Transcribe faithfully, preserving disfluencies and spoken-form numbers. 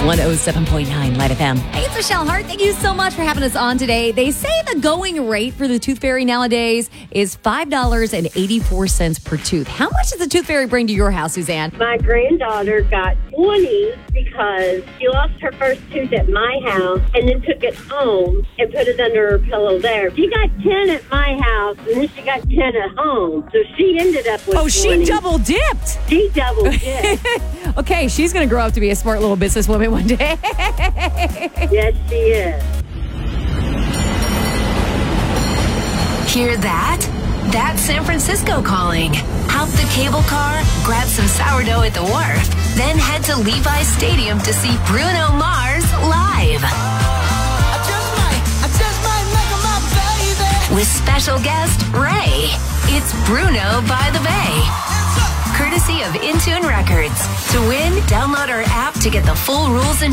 one oh seven point nine Light F M. Hey, it's Michelle Hart. Thank you so much for having us on today. They say the going rate for the Tooth Fairy nowadays is five dollars and eighty-four cents per tooth. How much does the Tooth Fairy bring to your house, Suzanne? My granddaughter got twenty because she lost her first tooth at my house and then took it home and put it under her pillow there. She got ten at my house and then she got ten at home. So she ended up with Oh, she twenty. double dipped. She double dipped. Okay, she's going to grow up to be a smart little businesswoman one day. Yes, she is. Hear that? That's San Francisco calling. Hop the cable car, grab some sourdough at the wharf, then head to Levi's Stadium to see Bruno Mars live. I just might, I just might make her my baby. With special guest Ray. It's Bruno by the Bay. Courtesy of Intune Records. To win, download our app to get the full rules and